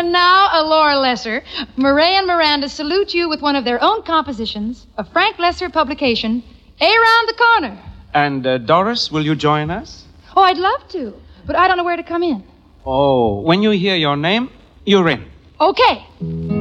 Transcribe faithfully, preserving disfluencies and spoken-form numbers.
And now, uh, Laura Lesser, Murray and Miranda salute you with one of their own compositions, a Frank Lesser publication, Around the Corner. And uh, Doris, will you join us? Oh, I'd love to, but I don't know where to come in. Oh, when you hear your name, you're in. Okay.